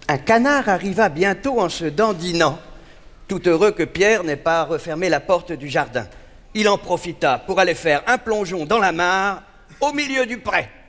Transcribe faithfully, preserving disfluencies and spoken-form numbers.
Un canard arriva bientôt en se dandinant, tout heureux que Pierre n'ait pas refermé la porte du jardin. Il en profita pour aller faire un plongeon dans la mare au milieu du pré.